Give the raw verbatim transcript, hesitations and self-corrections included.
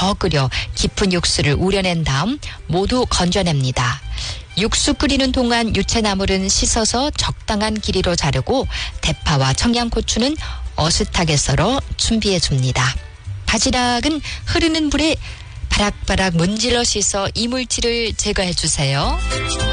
더 끓여 깊은 육수를 우려낸 다음 모두 건져냅니다. 육수 끓이는 동안 유채나물은 씻어서 적당한 길이로 자르고 대파와 청양고추는 어슷하게 썰어 준비해 줍니다. 바지락은 흐르는 불에 바락바락 문질러 씻어 이물질을 제거해 주세요.